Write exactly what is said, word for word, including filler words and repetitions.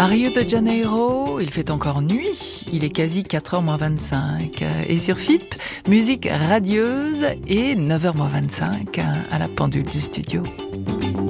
À Rio de Janeiro, il fait encore nuit, il est quasi quatre heures moins vingt-cinq. Et sur F I P, musique radieuse et neuf heures moins vingt-cinq à la pendule du studio.